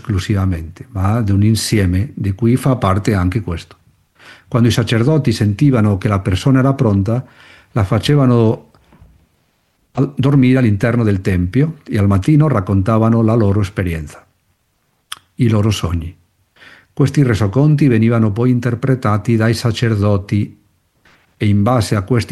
esclusivamente, ma di un insieme di cui fa parte anche questo. Quando i sacerdoti sentivano che la persona era pronta, la facevano dormire all'interno del tempio e al mattino raccontavano la loro esperienza, i loro sogni. Questi resoconti venivano poi interpretati dai sacerdoti e in base a queste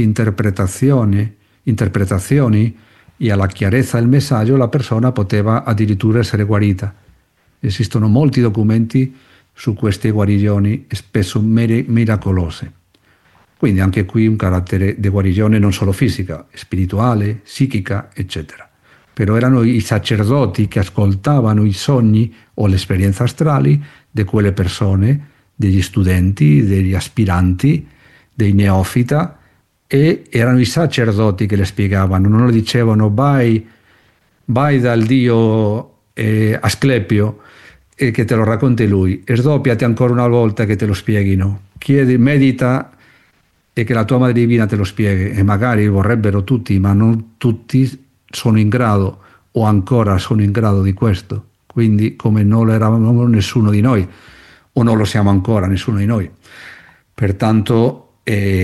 interpretazioni e alla chiarezza del messaggio la persona poteva addirittura essere guarita. Esistono molti documenti su queste guarigioni, spesso miracolose. Quindi anche qui un carattere di guarigione non solo fisica, spirituale, psichica, eccetera. Però erano i sacerdoti che ascoltavano i sogni o le esperienze astrali di quelle persone, degli studenti, degli aspiranti, dei neofita, e erano i sacerdoti che le spiegavano, non le dicevano vai dal dio Asclepio e che te lo racconti lui, e sdoppiati ancora una volta che te lo spieghino, chiedi, medita e che la tua madre divina te lo spieghi, e magari vorrebbero tutti, ma non tutti sono in grado o ancora sono in grado di questo, quindi come non lo eravamo nessuno di noi o non lo siamo ancora nessuno di noi. Pertanto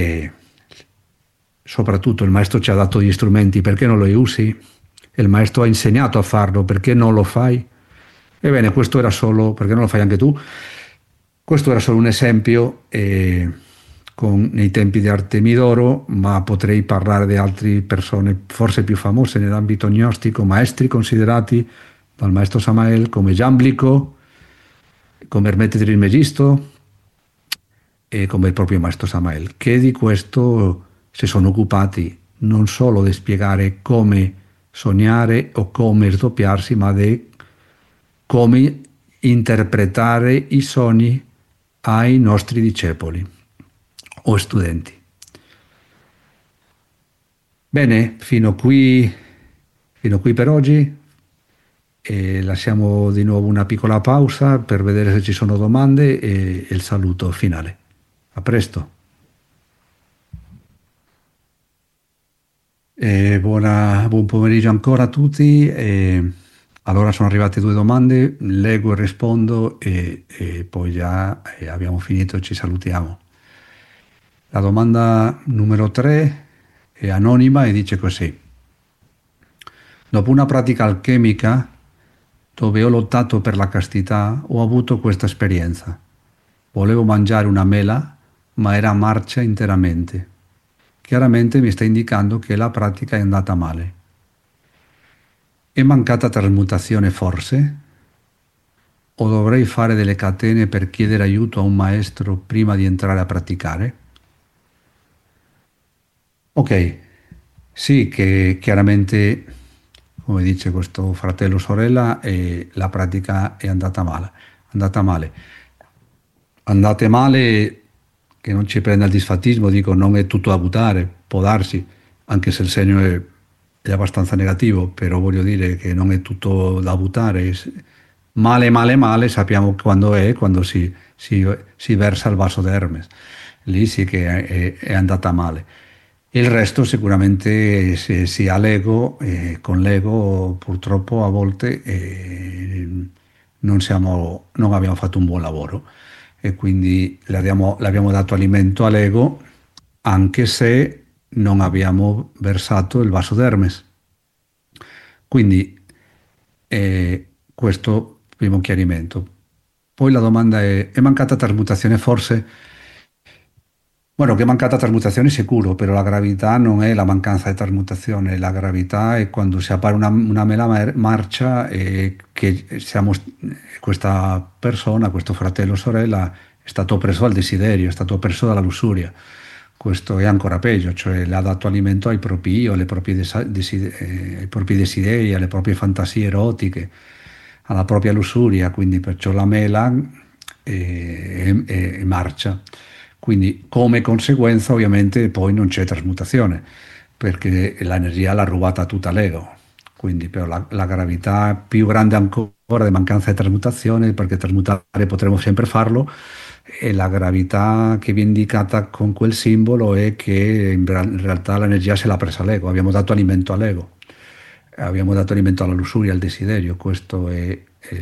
soprattutto il maestro ci ha dato gli strumenti, perché non li usi? Il maestro ha insegnato a farlo, perché non lo fai? Ebbene, questo era solo, perché non lo fai anche tu? Questo era solo un esempio nei tempi di Artemidoro, ma potrei parlare di altre persone forse più famose nell'ambito gnostico, maestri considerati dal maestro Samael come Giamblico, come Ermete Trismegisto e come il proprio maestro Samael, che di questo si sono occupati non solo di spiegare come sognare o come sdoppiarsi, ma di come interpretare i sogni ai nostri discepoli o studenti. Bene, fino qui per oggi, e lasciamo di nuovo una piccola pausa per vedere se ci sono domande e il saluto finale. A presto. Buon pomeriggio ancora a tutti. Allora sono arrivate 2 domande, leggo e rispondo e poi già abbiamo finito e ci salutiamo. La domanda numero 3 è anonima e dice così: dopo una pratica alchemica dove ho lottato per la castità, ho avuto questa esperienza. Volevo mangiare una mela, ma era marcia interamente. Chiaramente mi sta indicando che la pratica è andata male. È mancata trasmutazione forse? O dovrei fare delle catene per chiedere aiuto a un maestro prima di entrare a praticare? Ok, sì, che chiaramente, come dice questo fratello o sorella, la pratica è andata male. Andate male, che non ci prenda il disfattismo, dico, non è tutto da buttare, può darsi, anche se il segno è abbastanza negativo, però voglio dire che non è tutto da buttare. Male, sappiamo quando si versa il vaso d'Hermes, lì sì che è andata male. Il resto sicuramente si ha l'ego, e con l'ego purtroppo a volte non abbiamo fatto un buon lavoro e quindi le abbiamo dato alimento all'ego anche se non abbiamo versato il vaso d'Hermes. Quindi questo primo chiarimento. Poi la domanda è mancata trasmutazione forse? Bueno, che mancata trasmutazione sicuro, però la gravità non è la mancanza di trasmutazione, la gravità è quando si appare una mela marcia e che questa persona, questo fratello o sorella è stato preso dal desiderio, è stato preso dalla lussuria. Questo è ancora peggio, cioè le ha dato alimento ai propri io, ai propri desideri, alle proprie fantasie erotiche, alla propria lussuria, quindi perciò la mela è marcia. Quindi come conseguenza ovviamente poi non c'è trasmutazione, perché l'energia l'ha rubata tutta l'ego. Quindi però la gravità più grande ancora di mancanza di trasmutazione, perché trasmutare potremo sempre farlo, e la gravità che viene indicata con quel simbolo è che in realtà l'energia se l'ha presa l'ego, abbiamo dato alimento all'ego, abbiamo dato alimento alla lussuria, al desiderio. Questo è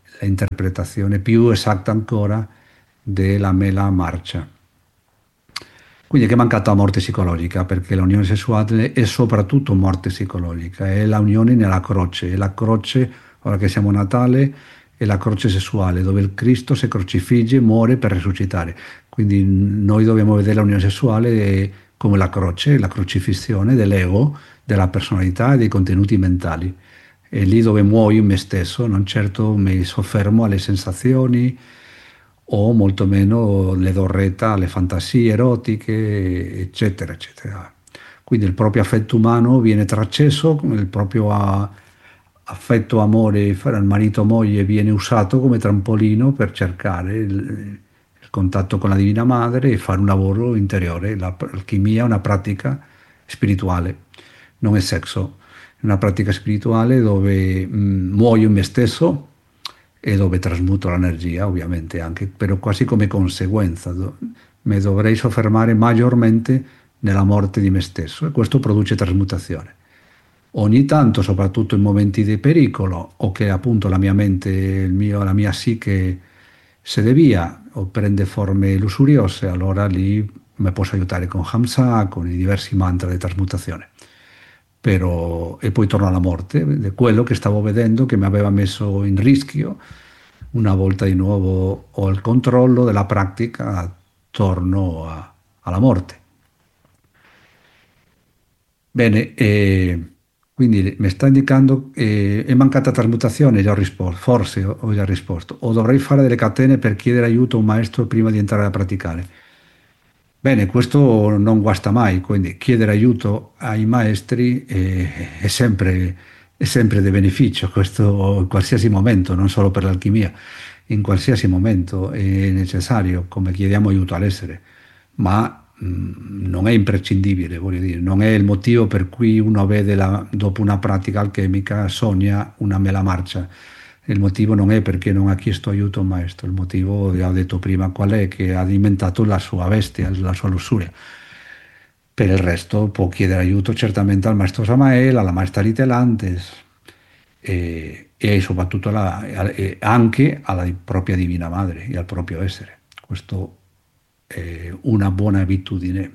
l'interpretazione più esatta ancora della mela marcia. Quindi è che è mancata la morte psicologica, perché l'unione sessuale è soprattutto morte psicologica, è la unione nella croce, e la croce, ora che siamo a Natale, è la croce sessuale, dove il Cristo si crocifigge, muore per risuscitare. Quindi noi dobbiamo vedere l'unione sessuale come la croce, la crocifissione dell'ego, della personalità e dei contenuti mentali. È lì dove muoio in me stesso, non certo mi soffermo alle sensazioni, o molto meno le do retta alle fantasie erotiche, eccetera, eccetera. Quindi il proprio affetto umano viene trasceso, il proprio affetto, amore fra il marito e moglie viene usato come trampolino per cercare il contatto con la Divina Madre e fare un lavoro interiore. L'alchimia è una pratica spirituale, non è sesso, è una pratica spirituale dove muoio in me stesso e dove trasmuto l'energia, ovviamente anche, però quasi come conseguenza. Mi dovrei soffermare maggiormente nella morte di me stesso e questo produce trasmutazione. Ogni tanto, soprattutto in momenti di pericolo o che appunto la mia mente, la mia psiche se devia o prende forme lusuriose, allora lì mi posso aiutare con Hamsa, con i diversi mantra di trasmutazione. Però, e poi torno alla morte, quello che stavo vedendo che mi aveva messo in rischio. Una volta di nuovo ho il controllo della pratica, torno alla morte. Bene, quindi mi sta indicando è mancata trasmutazione, già ho risposto, forse ho già risposto, o dovrei fare delle catene per chiedere aiuto a un maestro prima di entrare a praticare. Bene, questo non guasta mai, quindi chiedere aiuto ai maestri è sempre di beneficio, questo in qualsiasi momento, non solo per l'alchimia, in qualsiasi momento è necessario, come chiediamo aiuto all'essere, ma non è imprescindibile, voglio dire, non è il motivo per cui uno vede dopo una pratica alchemica sogna una mela marcia. Il motivo non è perché non ha chiesto aiuto a un maestro, il motivo, vi ho detto prima, qual è? Che ha alimentato la sua bestia, la sua lussuria. Per il resto può chiedere aiuto certamente al maestro Samael, alla maestra Ritelantes e soprattutto e anche alla propria Divina Madre e al proprio essere. Questo è una buona abitudine,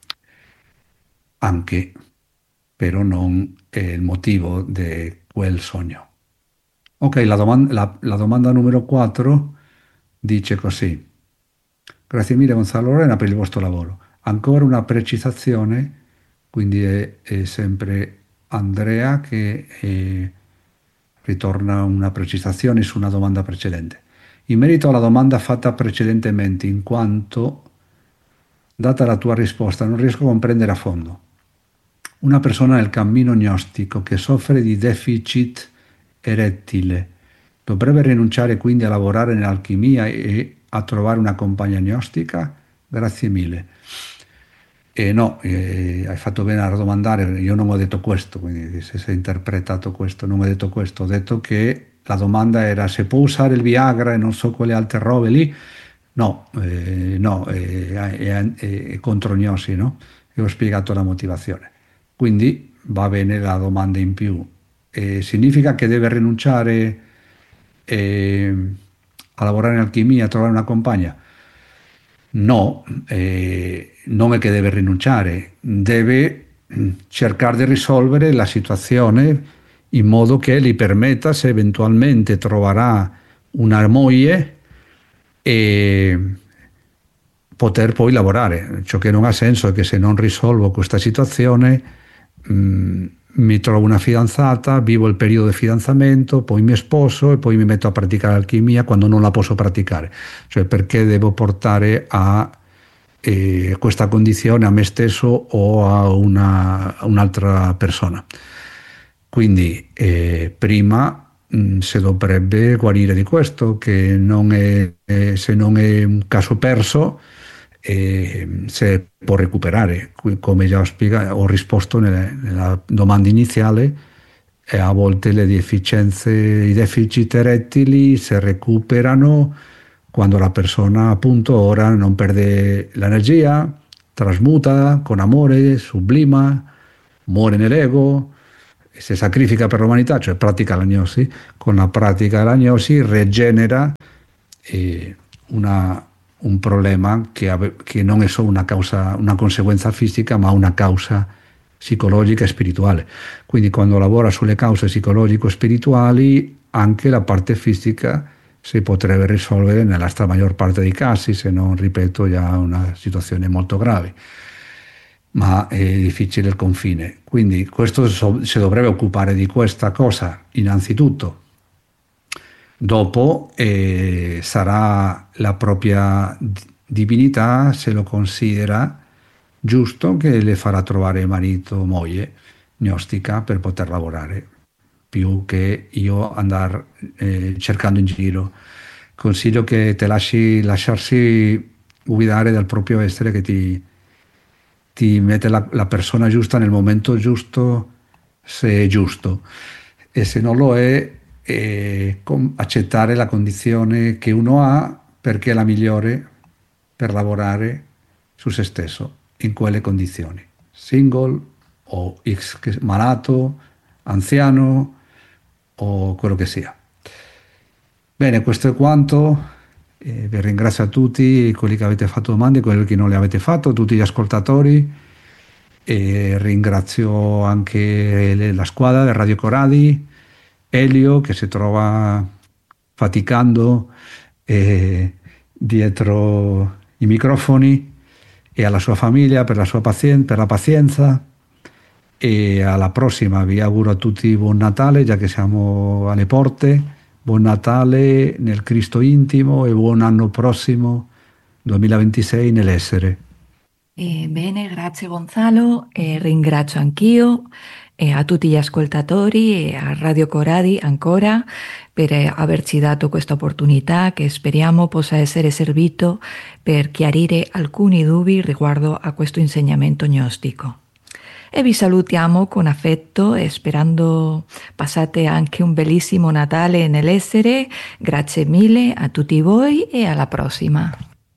anche, però non è il motivo di quel sogno. Ok, la domanda numero 4 dice così. Grazie mille Gonzalo Lorena per il vostro lavoro. Ancora una precisazione, quindi è sempre Andrea che ritorna una precisazione su una domanda precedente. In merito alla domanda fatta precedentemente, in quanto, data la tua risposta, non riesco a comprendere a fondo. Una persona nel cammino gnostico che soffre di deficit erettile dovrebbe rinunciare quindi a lavorare nell'alchimia e a trovare una compagna gnostica? Grazie mille. No, hai fatto bene a domandare, io non ho detto questo, quindi se si è interpretato questo, non ho detto questo, ho detto che la domanda era se può usare il Viagra e non so quelle altre robe lì. No, no, è contro gnosi, no? E ho spiegato la motivazione. Quindi va bene la domanda in più. Significa che deve rinunciare a lavorare in alchimia, a trovare una compagna? No, non è che deve rinunciare, deve cercare di risolvere la situazione in modo che gli permetta, se eventualmente troverà una moglie, poter poi lavorare. Ciò che non ha senso è che se non risolvo questa situazione mi trovo una fidanzata, vivo il periodo di fidanzamento, poi mi sposo e poi mi metto a praticare alchimia quando non la posso praticare. Cioè perché devo portare a questa condizione a me stesso o a un'altra persona. Quindi prima si dovrebbe guarire di questo, che non se non è un caso perso, se può recuperare, come già ho risposto nella domanda iniziale, a volte le deficienze, i deficit erettili si recuperano quando la persona appunto ora non perde l'energia, trasmuta con amore, sublima, muore nell'ego, si sacrifica per l'umanità, cioè pratica l'agnosi, con la pratica dell'agnosi regenera un problema che non è solo una conseguenza fisica, ma una causa psicologica e spirituale. Quindi quando lavora sulle cause psicologico-spirituali, anche la parte fisica si potrebbe risolvere nella maggior parte dei casi, se non, ripeto, già una situazione molto grave. Ma è difficile il confine. Quindi questo si dovrebbe occupare di questa cosa innanzitutto. Dopo sarà la propria divinità, se lo considera giusto, che le farà trovare marito o moglie gnostica per poter lavorare, più che io andare cercando in giro. Consiglio che te lasciarsi guidare dal proprio essere che ti mette la persona giusta nel momento giusto, se è giusto, e se non lo è, accettare la condizione che uno ha perché è la migliore per lavorare su se stesso in quelle condizioni, single o malato, anziano o quello che sia. Bene, questo è quanto. Vi ringrazio a tutti quelli che avete fatto domande, quelli che non le avete fatto, tutti gli ascoltatori, e ringrazio anche la squadra del Radio Coradi, Elio che si trova faticando dietro i microfoni, e alla sua famiglia per per la pazienza, e alla prossima. Vi auguro a tutti buon Natale, già che siamo alle porte. Buon Natale nel Cristo intimo e buon anno prossimo 2026 nell'essere. Bene, grazie Gonzalo, ringrazio anch'io a tutti gli ascoltatori e a Radio Coradi ancora per averci dato questa opportunità che speriamo possa essere servito per chiarire alcuni dubbi riguardo a questo insegnamento gnostico. E vi salutiamo con affetto e sperando passate anche un bellissimo Natale nell'essere. Grazie mille a tutti voi e alla prossima.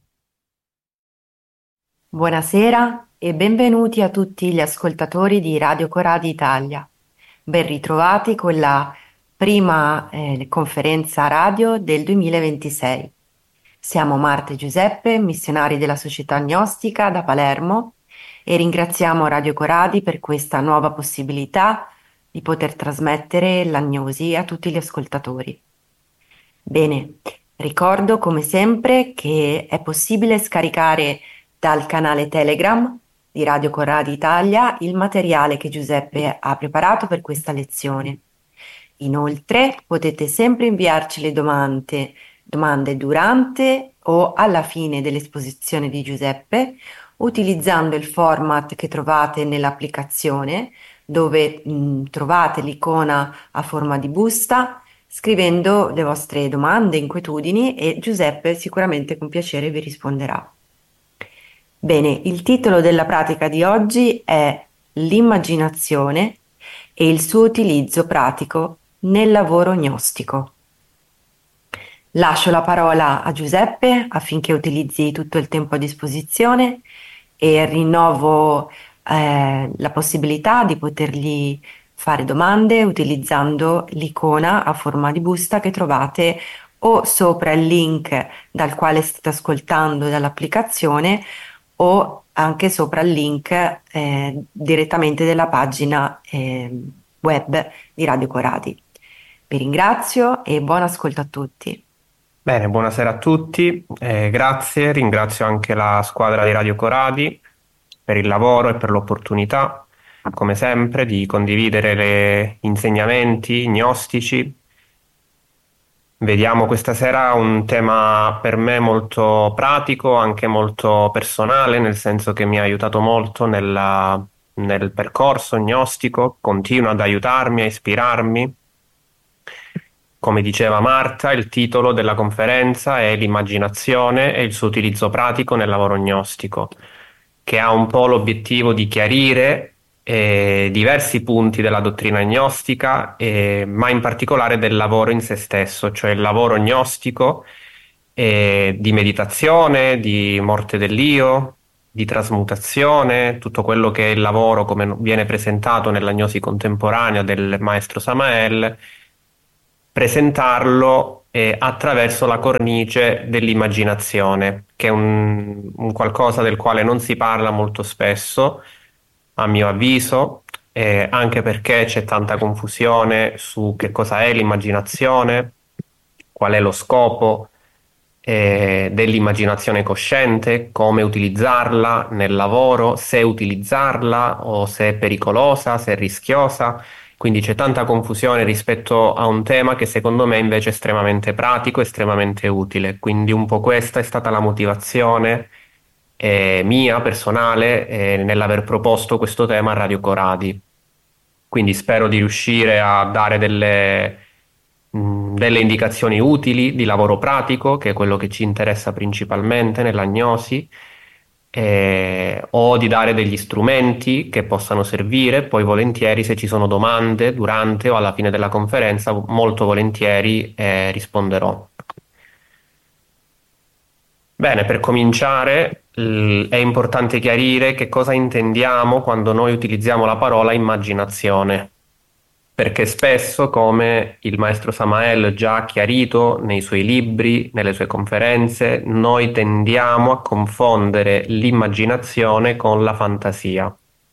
Buonasera e benvenuti a tutti gli ascoltatori di Radio Coradi Italia. Ben ritrovati con la prima conferenza radio del 2026. Siamo Marta e Giuseppe, missionari della Società Gnostica da Palermo, e ringraziamo Radio Coradi per questa nuova possibilità di poter trasmettere l'agnosi a tutti gli ascoltatori. Bene, ricordo come sempre che è possibile scaricare dal canale Telegram di Radio Coradi Italia il materiale che Giuseppe ha preparato per questa lezione. Inoltre potete sempre inviarci le domande durante o alla fine dell'esposizione di Giuseppe, utilizzando il format che trovate nell'applicazione, dove trovate l'icona a forma di busta, scrivendo le vostre domande, inquietudini, e Giuseppe sicuramente con piacere vi risponderà. Bene, il titolo della pratica di oggi è l'immaginazione e il suo utilizzo pratico nel lavoro gnostico. Lascio la parola a Giuseppe affinché utilizzi tutto il tempo a disposizione, e rinnovo la possibilità di potergli fare domande utilizzando l'icona a forma di busta che trovate o sopra il link dal quale state ascoltando dall'applicazione, o anche sopra il link direttamente della pagina web di Radio Coradi. Vi ringrazio e buon ascolto a tutti. Bene, buonasera a tutti, grazie, ringrazio anche la squadra di Radio Coradi per il lavoro e per l'opportunità, come sempre, di condividere gli insegnamenti gnostici. Vediamo questa sera un tema per me molto pratico, anche molto personale, nel senso che mi ha aiutato molto nel percorso gnostico, continua ad aiutarmi, a ispirarmi. Come diceva Marta, il titolo della conferenza è l'immaginazione e il suo utilizzo pratico nel lavoro gnostico, che ha un po' l'obiettivo di chiarire diversi punti della dottrina gnostica, ma in particolare del lavoro in se stesso, cioè il lavoro gnostico di meditazione, di morte dell'io, di trasmutazione, tutto quello che è il lavoro come viene presentato nell'agnosi contemporanea del maestro Samael, presentarlo attraverso la cornice dell'immaginazione, che è un qualcosa del quale non si parla molto spesso, a mio avviso, anche perché c'è tanta confusione su che cosa è l'immaginazione, qual è lo scopo dell'immaginazione cosciente, come utilizzarla nel lavoro, se utilizzarla o se è pericolosa, se è rischiosa. Quindi c'è tanta confusione rispetto a un tema che secondo me invece è estremamente pratico, estremamente utile. Quindi un po' questa è stata la motivazione mia personale nell'aver proposto questo tema a Radio Coradi. Quindi spero di riuscire a dare delle indicazioni utili di lavoro pratico, che è quello che ci interessa principalmente nell'agnosi, o di dare degli strumenti che possano servire. Poi volentieri, se ci sono domande durante o alla fine della conferenza, molto volentieri risponderò. Bene, per cominciare, è importante chiarire che cosa intendiamo quando noi utilizziamo la parola immaginazione, perché spesso, come il maestro Samael già ha chiarito nei suoi libri, nelle sue conferenze, noi tendiamo a confondere l'immaginazione con la fantasia.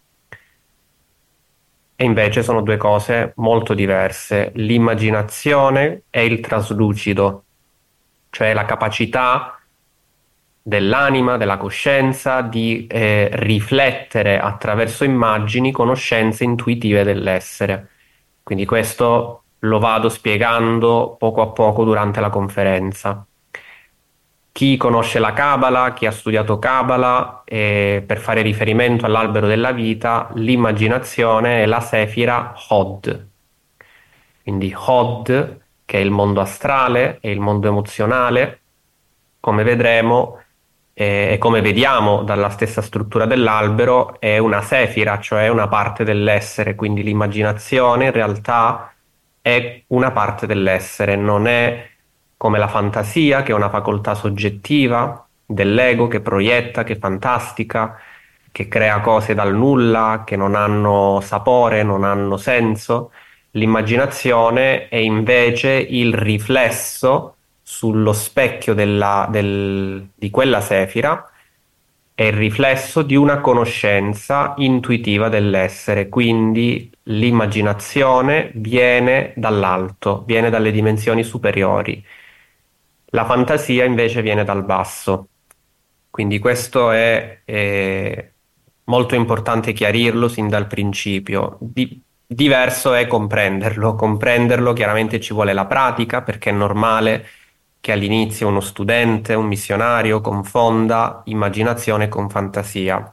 E invece sono due cose molto diverse. L'immaginazione è il traslucido, cioè la capacità dell'anima, della coscienza di riflettere attraverso immagini conoscenze intuitive dell'essere. Quindi questo lo vado spiegando poco a poco durante la conferenza. Chi conosce la Kabbalah, chi ha studiato Kabbalah, per fare riferimento all'albero della vita, l'immaginazione è la sefira Hod. Quindi Hod, che è il mondo astrale, è il mondo emozionale, come vedremo e come vediamo dalla stessa struttura dell'albero, è una sefira, cioè una parte dell'essere, quindi l'immaginazione in realtà è una parte dell'essere, non è come la fantasia, che è una facoltà soggettiva dell'ego che proietta, che fantastica, che crea cose dal nulla, che non hanno sapore, non hanno senso. L'immaginazione è invece il riflesso sullo specchio di quella sefira, è il riflesso di una conoscenza intuitiva dell'essere, quindi l'immaginazione viene dall'alto, viene dalle dimensioni superiori. La fantasia invece viene dal basso. Quindi questo è molto importante chiarirlo sin dal principio. Diverso è comprenderlo. Comprenderlo chiaramente ci vuole la pratica, perché è normale che all'inizio uno studente, un missionario confonda immaginazione con fantasia.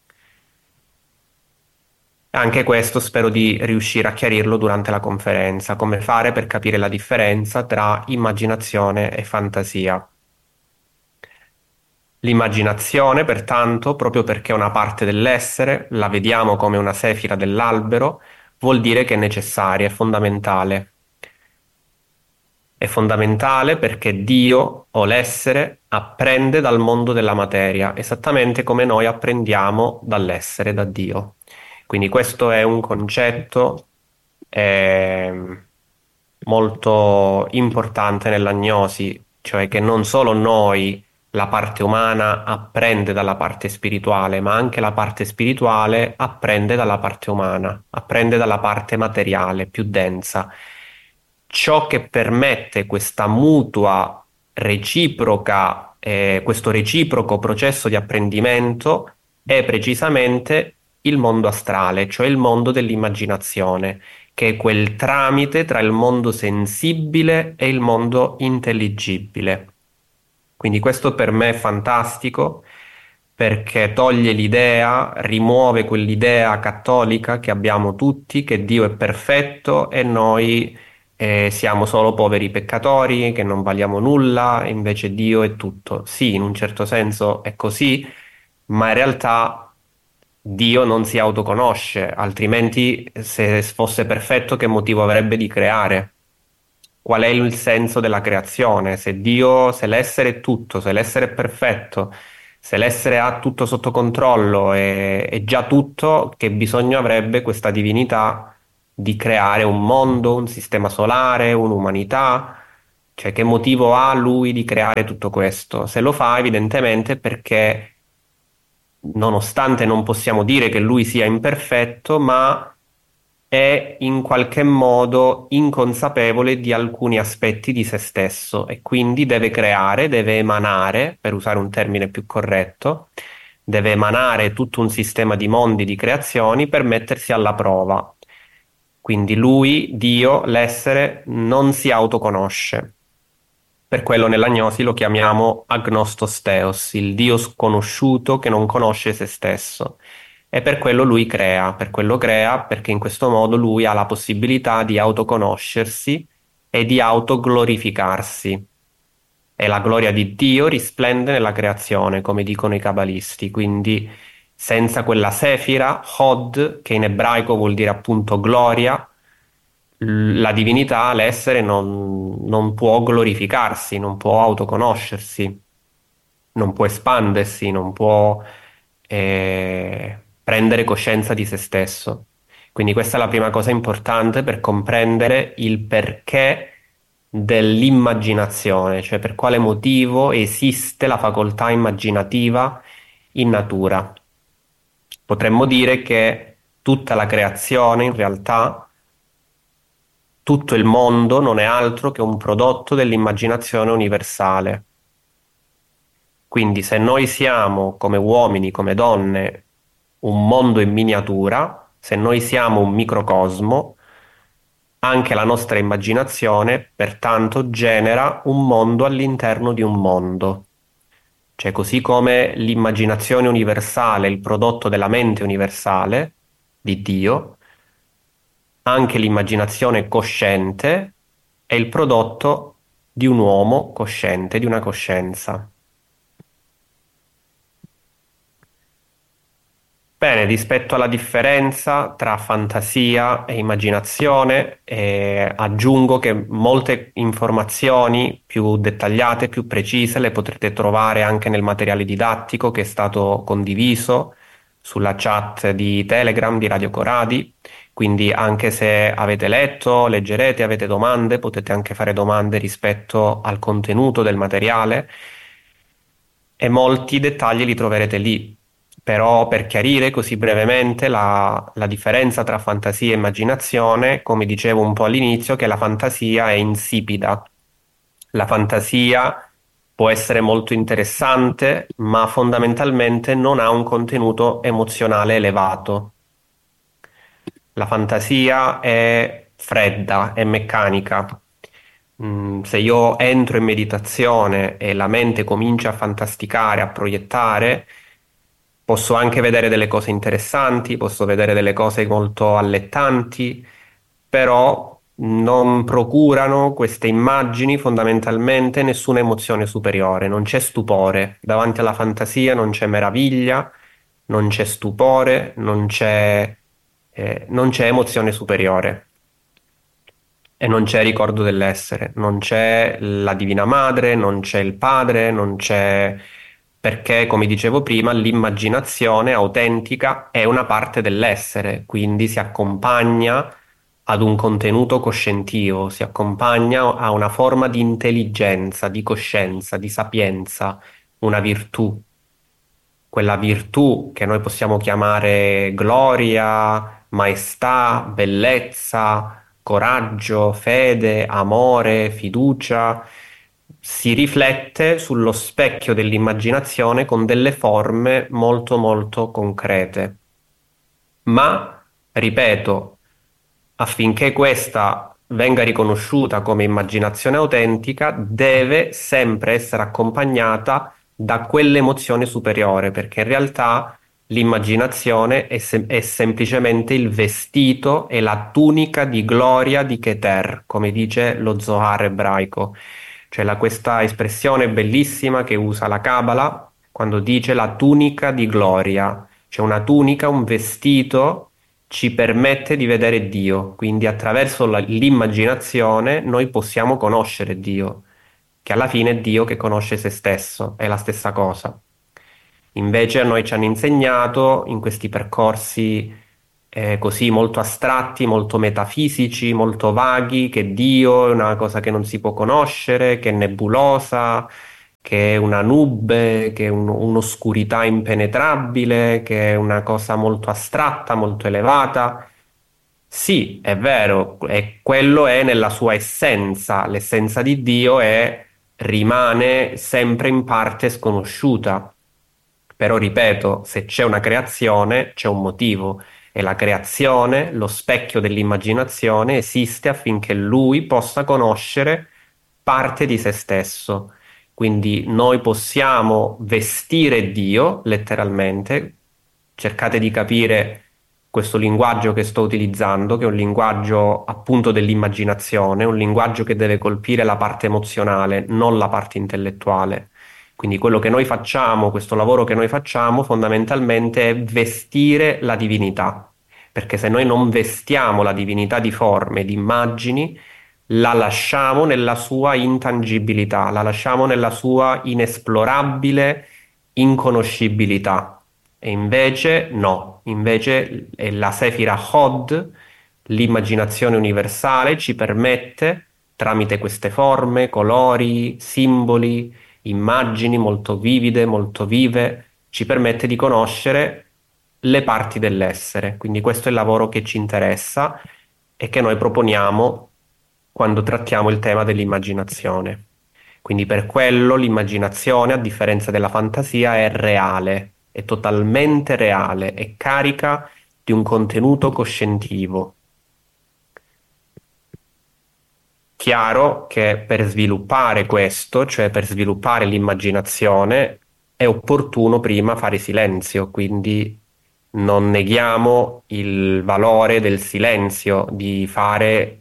Anche questo spero di riuscire a chiarirlo durante la conferenza, come fare per capire la differenza tra immaginazione e fantasia. L'immaginazione, pertanto, proprio perché è una parte dell'essere, la vediamo come una sefira dell'albero, vuol dire che è necessaria, è fondamentale. È fondamentale perché Dio o l'essere apprende dal mondo della materia, esattamente come noi apprendiamo dall'essere, da Dio. Quindi questo è un concetto molto importante nell'agnosi, cioè che non solo noi, la parte umana, apprende dalla parte spirituale, ma anche la parte spirituale apprende dalla parte umana, apprende dalla parte materiale, più densa. Ciò che permette questa mutua reciproca, questo reciproco processo di apprendimento è precisamente il mondo astrale, cioè il mondo dell'immaginazione, che è quel tramite tra il mondo sensibile e il mondo intelligibile. Quindi questo per me è fantastico, perché toglie l'idea, rimuove quell'idea cattolica che abbiamo tutti, che Dio è perfetto e noi siamo solo poveri peccatori, che non valiamo nulla, e invece Dio è tutto. Sì, in un certo senso è così, ma in realtà Dio non si autoconosce, altrimenti se fosse perfetto che motivo avrebbe di creare? Qual è il senso della creazione? Se Dio, se l'essere è tutto, se l'essere è perfetto, Se l'essere ha tutto sotto controllo e è già tutto, che bisogno avrebbe questa divinità di creare un mondo, un sistema solare, un'umanità? Cioè, che motivo ha lui di creare tutto questo? Se lo fa, evidentemente perché, nonostante non possiamo dire che lui sia imperfetto, ma è in qualche modo inconsapevole di alcuni aspetti di se stesso e quindi deve creare, deve emanare, per usare un termine più corretto, deve emanare tutto un sistema di mondi, di creazioni per mettersi alla prova. Quindi lui, Dio, l'essere, non si autoconosce. Per quello nell'agnosi lo chiamiamo agnostos theos, il Dio sconosciuto che non conosce se stesso. E per quello lui crea, per quello crea perché in questo modo lui ha la possibilità di autoconoscersi e di autoglorificarsi. E la gloria di Dio risplende nella creazione, come dicono i cabalisti. Quindi senza quella sefira, Hod, che in ebraico vuol dire appunto gloria, la divinità, l'essere, non può glorificarsi, non può autoconoscersi, non può espandersi, non può prendere coscienza di se stesso. Quindi questa è la prima cosa importante per comprendere il perché dell'immaginazione, cioè per quale motivo esiste la facoltà immaginativa in natura. Potremmo dire che tutta la creazione, in realtà, tutto il mondo non è altro che un prodotto dell'immaginazione universale. Quindi se noi siamo come uomini, come donne, un mondo in miniatura, se noi siamo un microcosmo, anche la nostra immaginazione, pertanto, genera un mondo all'interno di un mondo. Cioè, così come l'immaginazione universale, il prodotto della mente universale di Dio, anche l'immaginazione cosciente è il prodotto di un uomo cosciente, di una coscienza. Bene, rispetto alla differenza tra fantasia e immaginazione, aggiungo che molte informazioni più dettagliate, più precise, le potrete trovare anche nel materiale didattico che è stato condiviso sulla chat di Telegram di Radio Coradi. Quindi anche se avete letto, leggerete, avete domande, potete anche fare domande rispetto al contenuto del materiale e molti dettagli li troverete lì. Però per chiarire così brevemente la differenza tra fantasia e immaginazione, come dicevo un po' all'inizio, che la fantasia è insipida. La fantasia può essere molto interessante, ma fondamentalmente non ha un contenuto emozionale elevato. La fantasia è fredda, è meccanica. Se io entro in meditazione e la mente comincia a fantasticare, a proiettare, posso anche vedere delle cose interessanti, posso vedere delle cose molto allettanti, però non procurano queste immagini fondamentalmente nessuna emozione superiore, non c'è stupore. Davanti alla fantasia non c'è meraviglia, non c'è stupore, non c'è emozione superiore. E non c'è ricordo dell'essere, non c'è la Divina Madre, non c'è il Padre, non c'è... perché, come dicevo prima, l'immaginazione autentica è una parte dell'essere, quindi si accompagna ad un contenuto coscientivo, si accompagna a una forma di intelligenza, di coscienza, di sapienza, una virtù. Quella virtù che noi possiamo chiamare gloria, maestà, bellezza, coraggio, fede, amore, fiducia, si riflette sullo specchio dell'immaginazione con delle forme molto molto concrete. Ma, ripeto, affinché questa venga riconosciuta come immaginazione autentica, deve sempre essere accompagnata da quell'emozione superiore, perché in realtà l'immaginazione è semplicemente il vestito e la tunica di gloria di Keter, come dice lo Zohar ebraico. Cioè questa espressione bellissima che usa la Kabbalah quando dice la tunica di gloria, cioè una tunica, un vestito ci permette di vedere Dio, quindi attraverso l'immaginazione noi possiamo conoscere Dio, che alla fine è Dio che conosce se stesso, è la stessa cosa. Invece a noi ci hanno insegnato in questi percorsi così molto astratti, molto metafisici, molto vaghi, che Dio è una cosa che non si può conoscere, che è nebulosa, che è una nube, che è un'oscurità impenetrabile, che è una cosa molto astratta, molto elevata. Sì, è vero, e quello è nella sua essenza. L'essenza di Dio rimane sempre in parte sconosciuta. Però, ripeto, se c'è una creazione, c'è un motivo. E la creazione, lo specchio dell'immaginazione, esiste affinché lui possa conoscere parte di se stesso. Quindi noi possiamo vestire Dio, letteralmente. Cercate di capire questo linguaggio che sto utilizzando, che è un linguaggio appunto dell'immaginazione, un linguaggio che deve colpire la parte emozionale, non la parte intellettuale. Quindi quello che noi facciamo, questo lavoro che noi facciamo, fondamentalmente è vestire la divinità, perché se noi non vestiamo la divinità di forme, di immagini, la lasciamo nella sua intangibilità, la lasciamo nella sua inesplorabile inconoscibilità. E invece no, invece è la Sefira Hod, l'immaginazione universale, ci permette, tramite queste forme, colori, simboli, immagini molto vivide, molto vive, ci permette di conoscere le parti dell'essere. Quindi questo è il lavoro che ci interessa e che noi proponiamo quando trattiamo il tema dell'immaginazione. Quindi per quello l'immaginazione, a differenza della fantasia, è reale, è totalmente reale, è carica di un contenuto coscientivo. Chiaro che per sviluppare questo, cioè per sviluppare l'immaginazione, è opportuno prima fare silenzio, quindi non neghiamo il valore del silenzio, di fare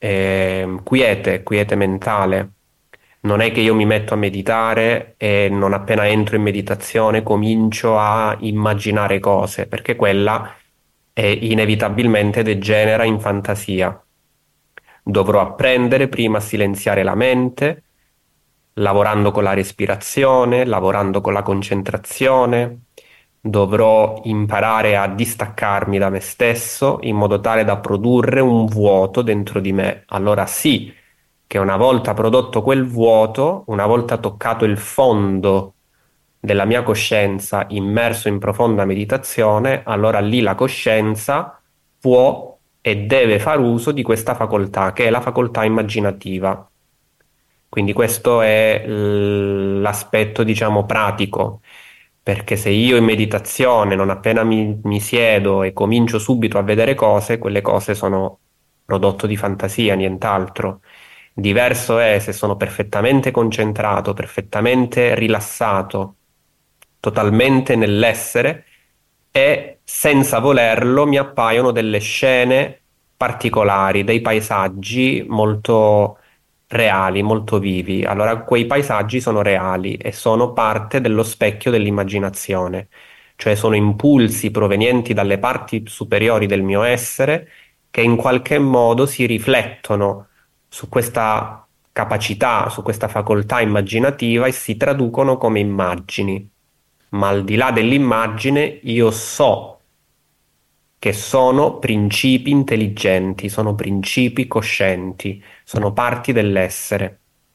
quiete mentale. Non è che io mi metto a meditare e non appena entro in meditazione comincio a immaginare cose, perché quella inevitabilmente degenera in fantasia. Dovrò apprendere prima a silenziare la mente, lavorando con la respirazione, lavorando con la concentrazione. Dovrò imparare a distaccarmi da me stesso in modo tale da produrre un vuoto dentro di me. Allora sì, che una volta prodotto quel vuoto, una volta toccato il fondo della mia coscienza, immerso in profonda meditazione, allora lì la coscienza può e deve far uso di questa facoltà, che è la facoltà immaginativa. Quindi questo è l'aspetto, diciamo, pratico, perché se io in meditazione, non appena mi siedo e comincio subito a vedere cose, quelle cose sono prodotto di fantasia, nient'altro. Diverso è se sono perfettamente concentrato, perfettamente rilassato, totalmente nell'essere e senza volerlo mi appaiono delle scene particolari, dei paesaggi molto reali, molto vivi. Allora quei paesaggi sono reali e sono parte dello specchio dell'immaginazione, cioè sono impulsi provenienti dalle parti superiori del mio essere che in qualche modo si riflettono su questa capacità, su questa facoltà immaginativa e si traducono come immagini. Ma al di là dell'immagine io so che sono principi intelligenti, sono principi coscienti, sono parti dell'essere.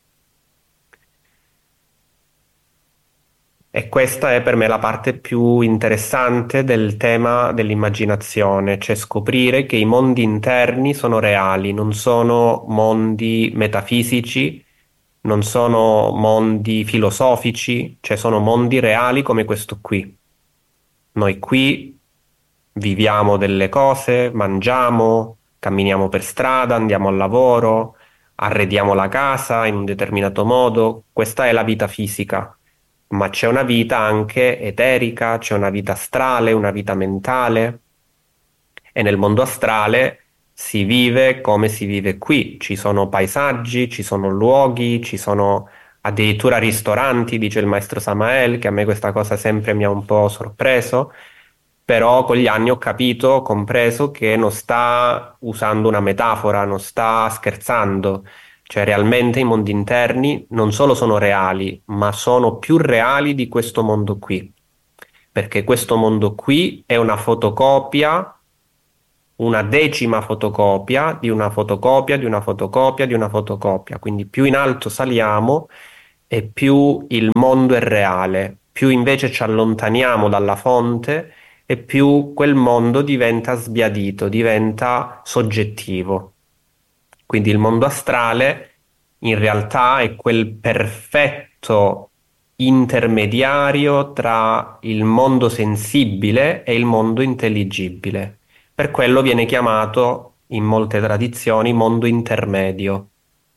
E questa è per me la parte più interessante del tema dell'immaginazione, cioè scoprire che i mondi interni sono reali, non sono mondi metafisici, non sono mondi filosofici, cioè sono mondi reali come questo qui. Noi qui viviamo delle cose, mangiamo, camminiamo per strada, andiamo al lavoro, arrediamo la casa in un determinato modo. Questa è la vita fisica, ma c'è una vita anche eterica, c'è una vita astrale, una vita mentale. E nel mondo astrale si vive come si vive qui. Ci sono paesaggi, ci sono luoghi, ci sono addirittura ristoranti, dice il maestro Samael, che a me questa cosa sempre mi ha un po' sorpreso, però con gli anni ho capito, ho compreso che non sta usando una metafora, non sta scherzando, cioè realmente i mondi interni non solo sono reali, ma sono più reali di questo mondo qui. perché questo mondo qui è una fotocopia, una decima fotocopia di una fotocopia di una fotocopia di una fotocopia. Quindi più in alto saliamo e più il mondo è reale, più invece ci allontaniamo dalla fonte e più quel mondo diventa sbiadito, diventa soggettivo. Quindi il mondo astrale in realtà è quel perfetto intermediario tra il mondo sensibile e il mondo intelligibile. Per quello viene chiamato in molte tradizioni mondo intermedio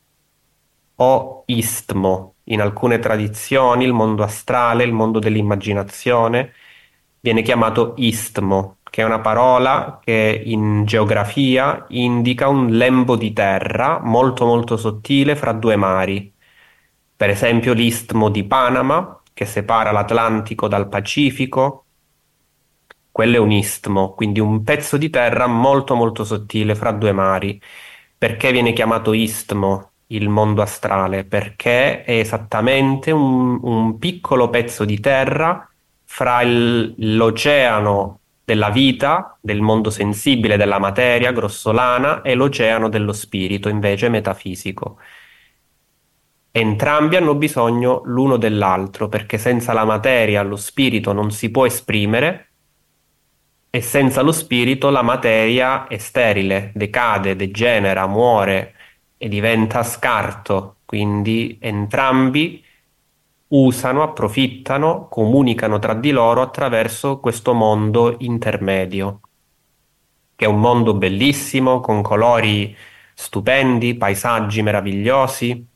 o istmo. In alcune tradizioni il mondo astrale, il mondo dell'immaginazione, viene chiamato istmo, che è una parola che in geografia indica un lembo di terra molto molto sottile fra due mari. Per esempio l'istmo di Panama, che separa l'Atlantico dal Pacifico, quello è un istmo, quindi un pezzo di terra molto molto sottile fra due mari. Perché viene chiamato istmo il mondo astrale? Perché è esattamente un piccolo pezzo di terra fra l'oceano della vita, del mondo sensibile, della materia grossolana, e l'oceano dello spirito, invece metafisico. Entrambi hanno bisogno l'uno dell'altro, perché senza la materia lo spirito non si può esprimere e senza lo spirito la materia è sterile, decade, degenera, muore e diventa scarto. Quindi entrambi usano, approfittano, comunicano tra di loro attraverso questo mondo intermedio, che è un mondo bellissimo, con colori stupendi, paesaggi meravigliosi,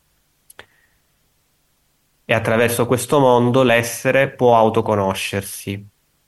e attraverso questo mondo l'essere può autoconoscersi.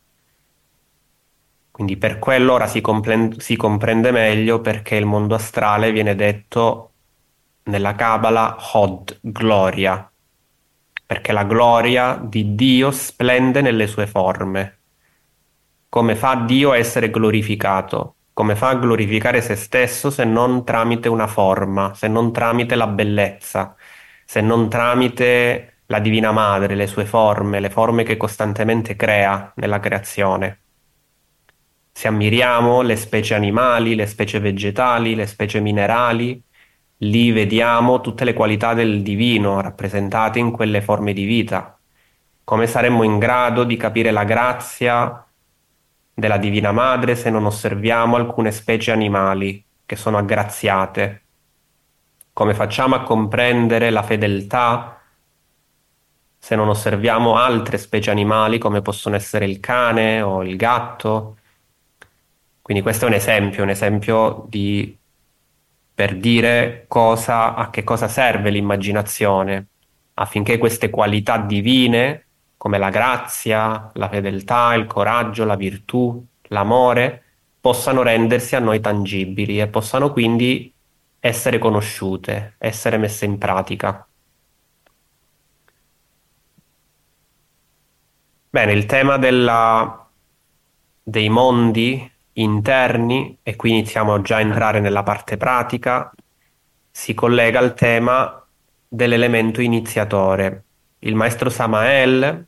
Quindi per quello ora si comprende meglio perché il mondo astrale viene detto nella Cabala Hod, gloria, perché la gloria di Dio splende nelle sue forme. Come fa Dio a essere glorificato? Come fa a glorificare se stesso se non tramite una forma, se non tramite la bellezza, se non tramite la Divina Madre, le sue forme, le forme che costantemente crea nella creazione? Se ammiriamo le specie animali, le specie vegetali, le specie minerali, lì vediamo tutte le qualità del divino rappresentate in quelle forme di vita. Come saremmo in grado di capire la grazia della Divina Madre se non osserviamo alcune specie animali che sono aggraziate? Come facciamo a comprendere la fedeltà se non osserviamo altre specie animali come possono essere il cane o il gatto? Quindi questo è un esempio per dire a che cosa serve l'immaginazione, affinché queste qualità divine, come la grazia, la fedeltà, il coraggio, la virtù, l'amore, possano rendersi a noi tangibili e possano quindi essere conosciute, essere messe in pratica. Bene, il tema dei mondi interni, e qui iniziamo già a entrare nella parte pratica, si collega al tema dell'elemento iniziatore. Il maestro Samael,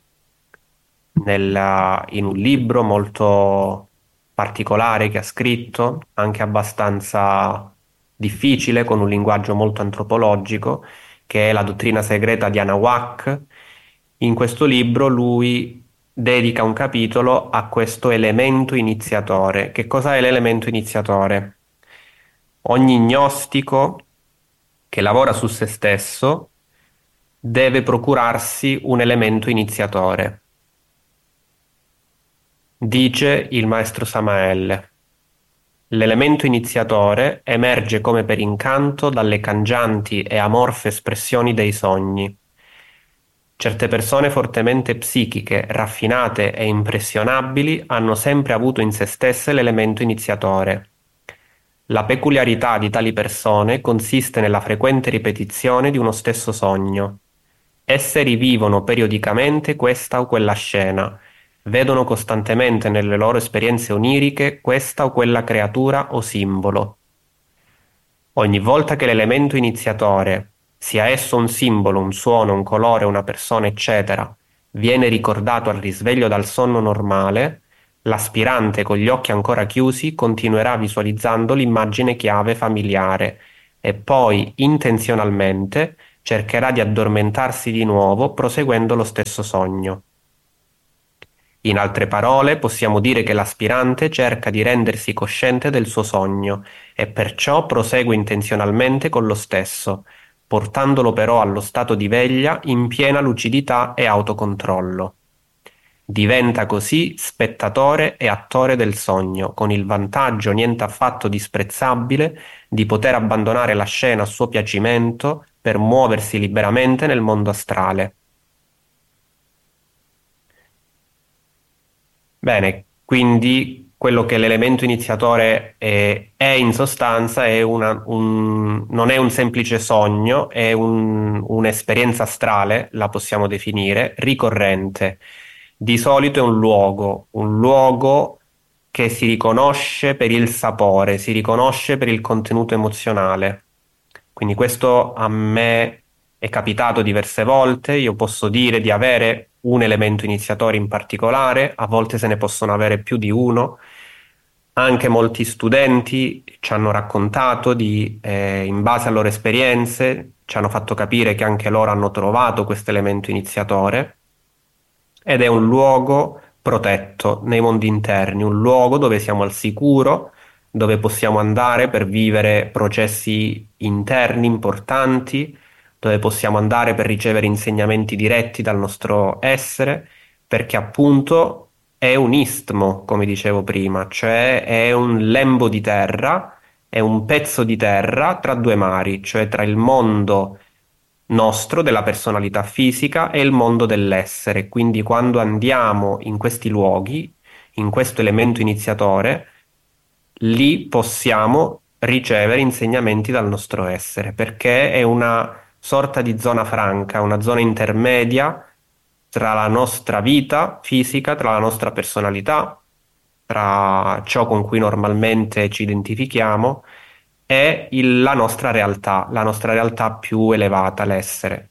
in un libro molto particolare che ha scritto, anche abbastanza difficile, con un linguaggio molto antropologico, che è La dottrina segreta di Anahuac, in questo libro lui dedica un capitolo a questo elemento iniziatore. Che cosa è l'elemento iniziatore? Ogni gnostico che lavora su se stesso deve procurarsi un elemento iniziatore. Dice il maestro Samael: l'elemento iniziatore emerge come per incanto dalle cangianti e amorfe espressioni dei sogni. Certe persone fortemente psichiche, raffinate e impressionabili hanno sempre avuto in se stesse l'elemento iniziatore. La peculiarità di tali persone consiste nella frequente ripetizione di uno stesso sogno. Esse rivivono periodicamente questa o quella scena, vedono costantemente nelle loro esperienze oniriche questa o quella creatura o simbolo. Ogni volta che l'elemento iniziatore, sia esso un simbolo, un suono, un colore, una persona, eccetera, viene ricordato al risveglio dal sonno normale, l'aspirante con gli occhi ancora chiusi continuerà visualizzando l'immagine chiave familiare e poi intenzionalmente cercherà di addormentarsi di nuovo proseguendo lo stesso sogno. In altre parole, possiamo dire che l'aspirante cerca di rendersi cosciente del suo sogno e perciò prosegue intenzionalmente con lo stesso, portandolo però allo stato di veglia in piena lucidità e autocontrollo. Diventa così spettatore e attore del sogno, con il vantaggio niente affatto disprezzabile di poter abbandonare la scena a suo piacimento per muoversi liberamente nel mondo astrale. Bene, quindi quello che l'elemento iniziatore è in sostanza è non è un semplice sogno, è un'esperienza astrale, la possiamo definire, ricorrente. Di solito è un luogo che si riconosce per il sapore, si riconosce per il contenuto emozionale. Quindi questo a me è capitato diverse volte, io posso dire di avere un elemento iniziatore in particolare, a volte se ne possono avere più di uno. Anche molti studenti ci hanno raccontato in base alle loro esperienze, ci hanno fatto capire che anche loro hanno trovato questo elemento iniziatore ed è un luogo protetto nei mondi interni, un luogo dove siamo al sicuro, dove possiamo andare per vivere processi interni importanti, dove possiamo andare per ricevere insegnamenti diretti dal nostro essere, perché appunto è un istmo, come dicevo prima, cioè è un lembo di terra, è un pezzo di terra tra due mari, cioè tra il mondo nostro, della personalità fisica, e il mondo dell'essere. Quindi quando andiamo in questi luoghi, in questo elemento iniziatore, lì possiamo ricevere insegnamenti dal nostro essere, perché è una sorta di zona franca, una zona intermedia tra la nostra vita fisica, tra la nostra personalità, tra ciò con cui normalmente ci identifichiamo e la la nostra realtà più elevata, l'essere.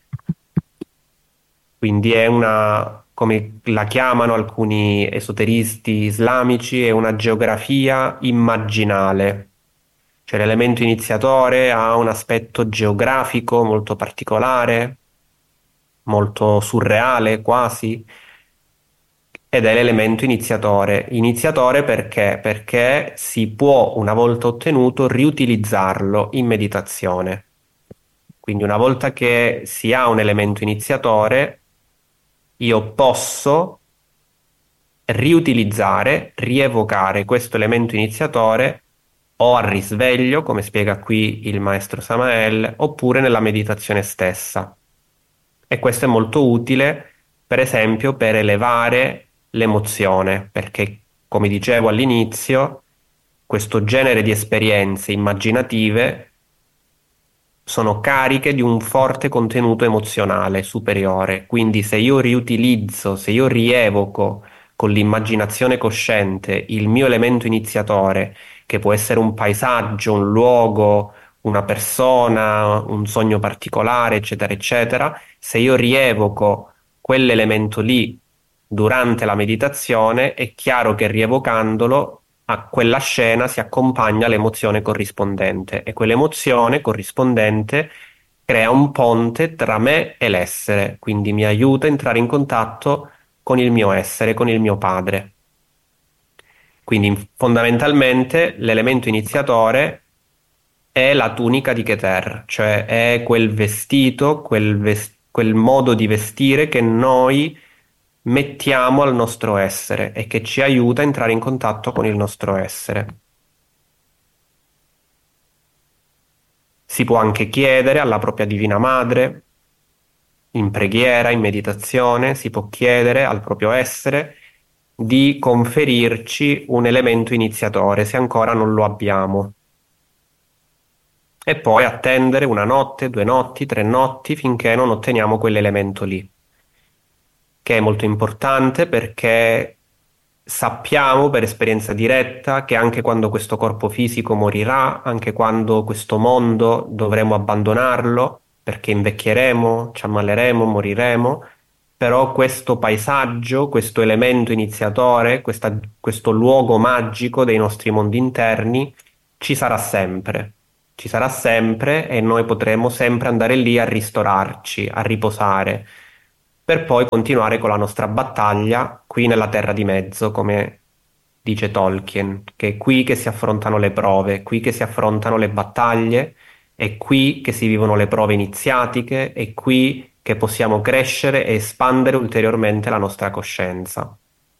Quindi è una, come la chiamano alcuni esoteristi islamici, è una geografia immaginale. Cioè l'elemento iniziatore ha un aspetto geografico molto particolare, molto surreale quasi, ed è l'elemento iniziatore. Iniziatore perché? Perché si può, una volta ottenuto, riutilizzarlo in meditazione. Quindi una volta che si ha un elemento iniziatore, io posso riutilizzare, rievocare questo elemento iniziatore o al risveglio, come spiega qui il maestro Samael, oppure nella meditazione stessa. E questo è molto utile, per esempio, per elevare l'emozione, perché, come dicevo all'inizio, questo genere di esperienze immaginative sono cariche di un forte contenuto emozionale superiore. Quindi se io riutilizzo, se io rievoco con l'immaginazione cosciente il mio elemento iniziatore, che può essere un paesaggio, un luogo, una persona, un sogno particolare, eccetera, eccetera, se io rievoco quell'elemento lì durante la meditazione, è chiaro che rievocandolo a quella scena si accompagna l'emozione corrispondente e quell'emozione corrispondente crea un ponte tra me e l'essere, quindi mi aiuta a entrare in contatto con il mio essere, con il mio padre. Quindi fondamentalmente l'elemento iniziatore è la tunica di Keter, cioè è quel vestito, quel modo di vestire che noi mettiamo al nostro essere e che ci aiuta a entrare in contatto con il nostro essere. Si può anche chiedere alla propria Divina Madre, in preghiera, in meditazione, si può chiedere al proprio essere di conferirci un elemento iniziatore se ancora non lo abbiamo. E poi attendere una notte, 2 notti, 3 notti finché non otteniamo quell'elemento lì, che è molto importante perché sappiamo per esperienza diretta che anche quando questo corpo fisico morirà, anche quando questo mondo dovremo abbandonarlo, perché invecchieremo, ci ammaleremo, moriremo, però questo paesaggio, questo elemento iniziatore, questo luogo magico dei nostri mondi interni ci sarà sempre e noi potremo sempre andare lì a ristorarci, a riposare, per poi continuare con la nostra battaglia qui nella Terra di Mezzo, come dice Tolkien, che è qui che si affrontano le prove, è qui che si affrontano le battaglie, è qui che si vivono le prove iniziatiche, è qui che possiamo crescere e espandere ulteriormente la nostra coscienza.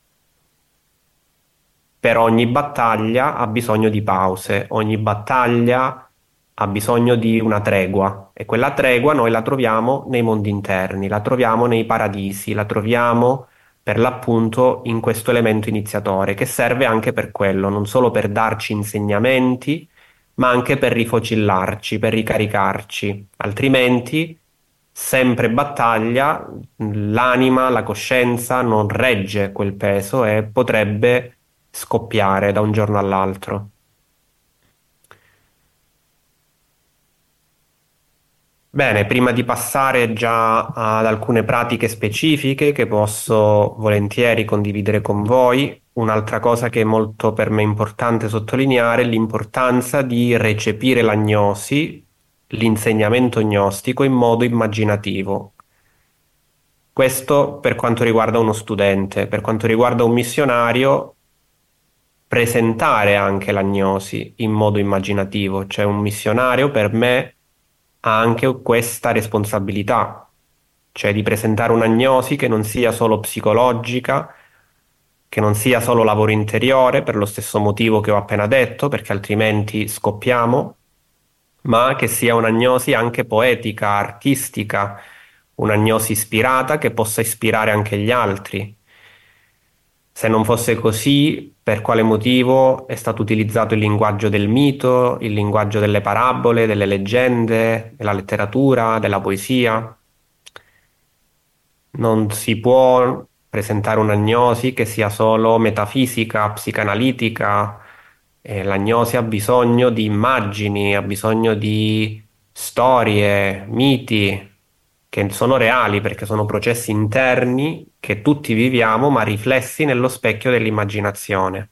Per ogni battaglia ha bisogno di pause, ogni battaglia ha bisogno di una tregua e quella tregua noi la troviamo nei mondi interni, la troviamo nei paradisi, la troviamo per l'appunto in questo elemento iniziatore che serve anche per quello, non solo per darci insegnamenti, ma anche per rifocillarci, per ricaricarci, altrimenti sempre battaglia, l'anima, la coscienza non regge quel peso e potrebbe scoppiare da un giorno all'altro. Bene, prima di passare già ad alcune pratiche specifiche che posso volentieri condividere con voi, un'altra cosa che è molto per me importante sottolineare è l'importanza di recepire l'agnosi, l'insegnamento gnostico in modo immaginativo. Questo per quanto riguarda uno studente, per quanto riguarda un missionario, presentare anche l'agnosi in modo immaginativo, cioè un missionario per me ha anche questa responsabilità, cioè di presentare un'agnosi che non sia solo psicologica, che non sia solo lavoro interiore, per lo stesso motivo che ho appena detto, perché altrimenti scoppiamo, ma che sia un'agnosi anche poetica, artistica, un'agnosi ispirata che possa ispirare anche gli altri. Se non fosse così, per quale motivo è stato utilizzato il linguaggio del mito, il linguaggio delle parabole, delle leggende, della letteratura, della poesia? Non si può presentare un'agnosi che sia solo metafisica, psicanalitica. L'agnosi ha bisogno di immagini, ha bisogno di storie, miti che sono reali perché sono processi interni che tutti viviamo, ma riflessi nello specchio dell'immaginazione.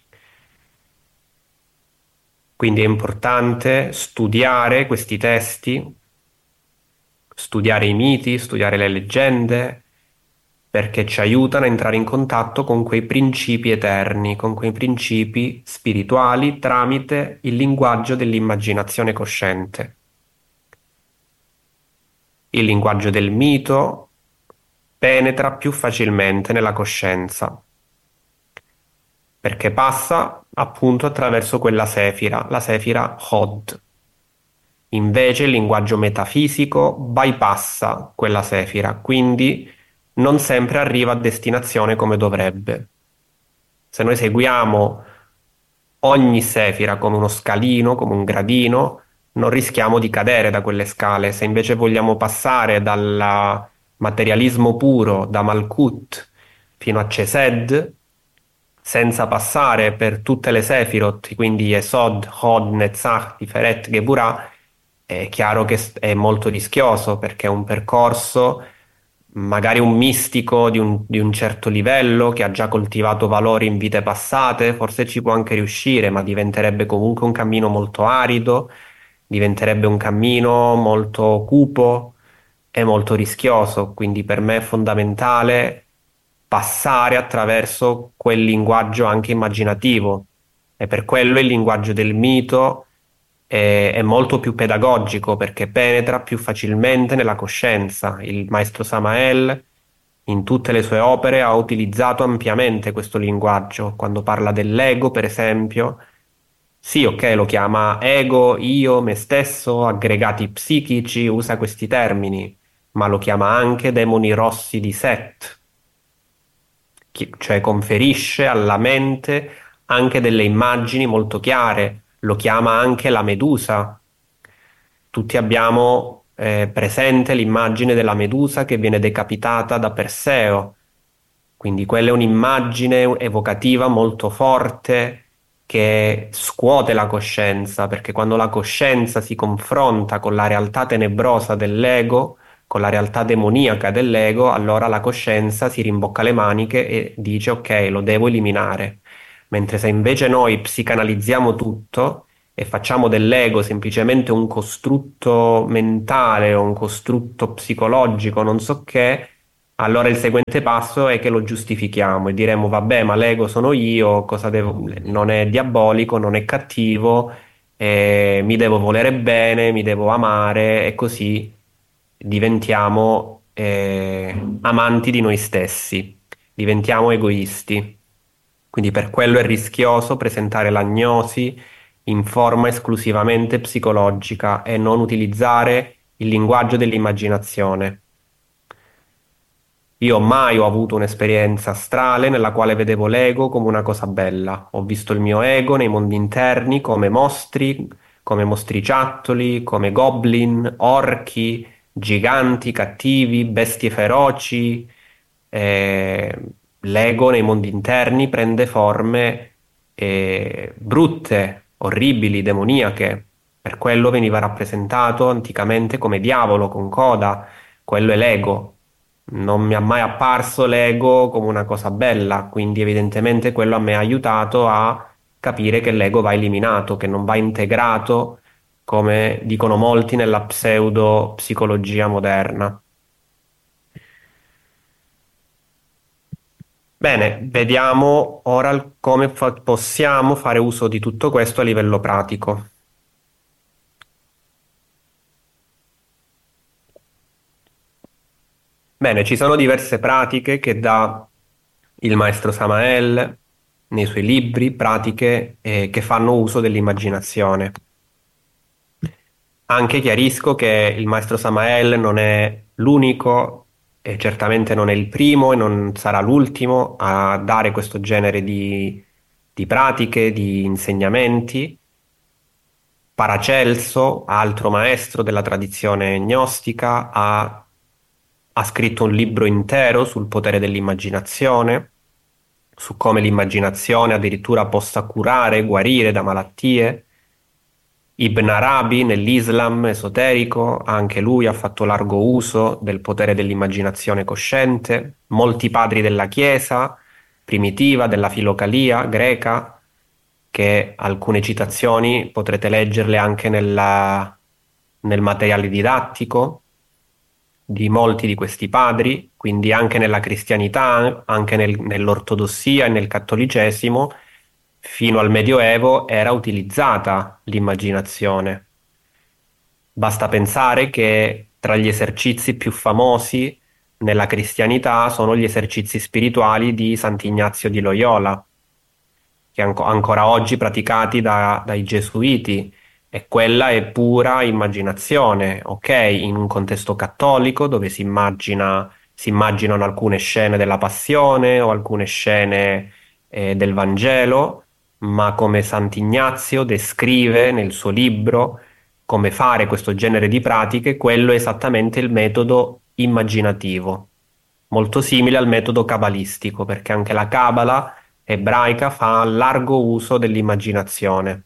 Quindi è importante studiare questi testi, studiare i miti, studiare le leggende, perché ci aiutano a entrare in contatto con quei principi eterni, con quei principi spirituali tramite il linguaggio dell'immaginazione cosciente. Il linguaggio del mito penetra più facilmente nella coscienza, perché passa appunto attraverso quella sefira, la sefira Hod. Invece il linguaggio metafisico bypassa quella sefira, quindi non sempre arriva a destinazione come dovrebbe. Se noi seguiamo ogni sefira come uno scalino, come un gradino, non rischiamo di cadere da quelle scale. Se invece vogliamo passare dal materialismo puro, da Malkut fino a Chesed, senza passare per tutte le sefirot, quindi Yesod, Hod, Netzach, Tiferet, Geburah, è chiaro che è molto rischioso perché è un percorso, magari un mistico di un certo livello che ha già coltivato valori in vite passate, forse ci può anche riuscire, ma diventerebbe comunque un cammino molto arido, diventerebbe un cammino molto cupo e molto rischioso, quindi per me è fondamentale passare attraverso quel linguaggio anche immaginativo e per quello il linguaggio del mito è molto più pedagogico perché penetra più facilmente nella coscienza. Il maestro Samael in tutte le sue opere ha utilizzato ampiamente questo linguaggio. Quando parla dell'ego, per esempio, sì, ok, lo chiama ego, io, me stesso, aggregati psichici, usa questi termini, ma lo chiama anche demoni rossi di Set, cioè conferisce alla mente anche delle immagini molto chiare, lo chiama anche la Medusa. Tutti abbiamo presente l'immagine della Medusa che viene decapitata da Perseo, quindi quella è un'immagine evocativa molto forte che scuote la coscienza, perché quando la coscienza si confronta con la realtà tenebrosa dell'ego, con la realtà demoniaca dell'ego, allora la coscienza si rimbocca le maniche e dice ok, lo devo eliminare. Mentre se invece noi psicanalizziamo tutto e facciamo dell'ego semplicemente un costrutto mentale o un costrutto psicologico, non so che, allora il seguente passo è che lo giustifichiamo e diremo vabbè, ma l'ego sono io, non è diabolico, non è cattivo, mi devo volere bene, mi devo amare e così diventiamo amanti di noi stessi, diventiamo egoisti. Quindi per quello è rischioso presentare l'agnosi in forma esclusivamente psicologica e non utilizzare il linguaggio dell'immaginazione. Io mai ho avuto un'esperienza astrale nella quale vedevo l'ego come una cosa bella. Ho visto il mio ego nei mondi interni come mostriciattoli, come goblin, orchi, giganti, cattivi, bestie feroci. Eh, L'ego nei mondi interni prende forme brutte, orribili, demoniache. Per quello veniva rappresentato anticamente come diavolo con coda. Quello è l'ego. Non mi è mai apparso l'ego come una cosa bella, quindi evidentemente quello a me ha aiutato a capire che l'ego va eliminato, che non va integrato, come dicono molti nella pseudo-psicologia moderna. Bene, vediamo ora come possiamo fare uso di tutto questo a livello pratico. Bene, ci sono diverse pratiche che dà il maestro Samael nei suoi libri, pratiche che fanno uso dell'immaginazione. Anche chiarisco che il maestro Samael non è l'unico e certamente non è il primo e non sarà l'ultimo a dare questo genere di pratiche, di insegnamenti. Paracelso, altro maestro della tradizione gnostica, ha scritto un libro intero sul potere dell'immaginazione, su come l'immaginazione addirittura possa curare, guarire da malattie. Ibn Arabi nell'Islam esoterico, anche lui ha fatto largo uso del potere dell'immaginazione cosciente. Molti padri della Chiesa primitiva, della filocalia greca, che alcune citazioni potrete leggerle anche nel materiale didattico di molti di questi padri, quindi anche nella cristianità, anche nell'ortodossia e nel cattolicesimo, fino al Medioevo era utilizzata l'immaginazione. Basta pensare che tra gli esercizi più famosi nella cristianità sono gli esercizi spirituali di Sant'Ignazio di Loyola, che ancora oggi praticati dai gesuiti, e quella è pura immaginazione, ok? In un contesto cattolico dove si immaginano alcune scene della Passione o alcune scene del Vangelo, ma come Sant'Ignazio descrive nel suo libro come fare questo genere di pratiche, quello è esattamente il metodo immaginativo, molto simile al metodo cabalistico, perché anche la Cabala ebraica fa largo uso dell'immaginazione.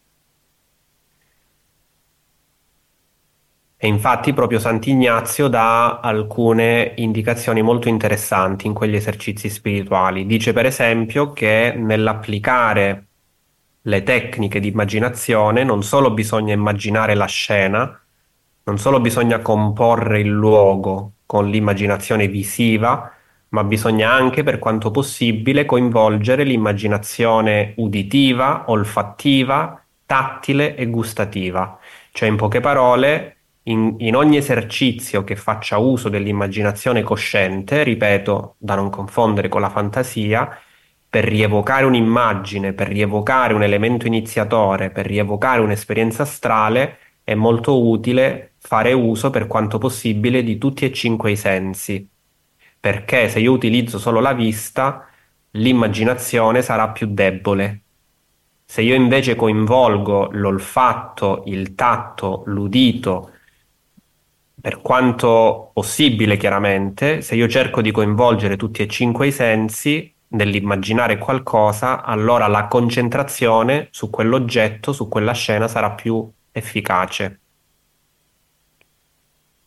E infatti proprio Sant'Ignazio dà alcune indicazioni molto interessanti in quegli esercizi spirituali. Dice per esempio che nell'applicare le tecniche di immaginazione non solo bisogna immaginare la scena, non solo bisogna comporre il luogo con l'immaginazione visiva, ma bisogna anche, per quanto possibile, coinvolgere l'immaginazione uditiva, olfattiva, tattile e gustativa. Cioè, in poche parole, in ogni esercizio che faccia uso dell'immaginazione cosciente, ripeto, da non confondere con la fantasia, per rievocare un'immagine, per rievocare un elemento iniziatore, per rievocare un'esperienza astrale, è molto utile fare uso per quanto possibile di tutti e cinque i sensi, perché se io utilizzo solo la vista, l'immaginazione sarà più debole. Se io invece coinvolgo l'olfatto, il tatto, l'udito, per quanto possibile chiaramente, se io cerco di coinvolgere tutti e cinque i sensi nell'immaginare qualcosa, allora la concentrazione su quell'oggetto, su quella scena sarà più efficace.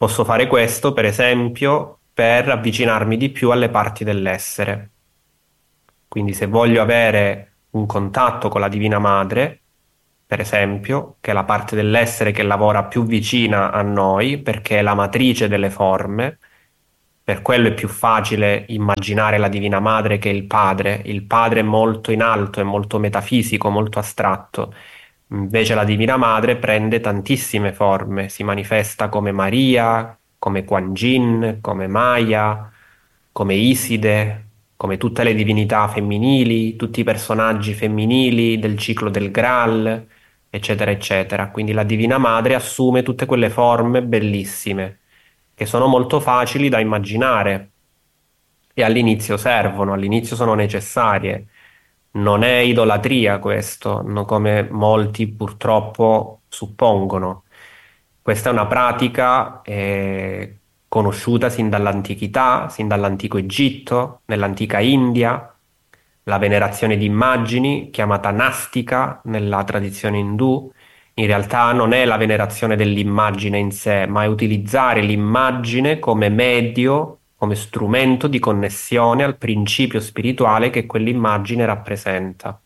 Posso fare questo, per esempio, per avvicinarmi di più alle parti dell'essere. Quindi se voglio avere un contatto con la Divina Madre, per esempio, che è la parte dell'essere che lavora più vicina a noi, perché è la matrice delle forme, per quello è più facile immaginare la Divina Madre che il Padre. Il Padre è molto in alto, è molto metafisico, molto astratto. Invece la Divina Madre prende tantissime forme, si manifesta come Maria, come Kuan Yin, come Maya, come Iside, come tutte le divinità femminili, tutti i personaggi femminili del ciclo del Graal, eccetera, eccetera. Quindi la Divina Madre assume tutte quelle forme bellissime, che sono molto facili da immaginare e all'inizio servono, all'inizio sono necessarie. Non è idolatria questo, come molti purtroppo suppongono. Questa è una pratica conosciuta sin dall'antichità, sin dall'antico Egitto, nell'antica India, la venerazione di immagini, chiamata nastica nella tradizione indù. In realtà non è la venerazione dell'immagine in sé, ma è utilizzare l'immagine come medio, come strumento di connessione al principio spirituale che quell'immagine rappresenta.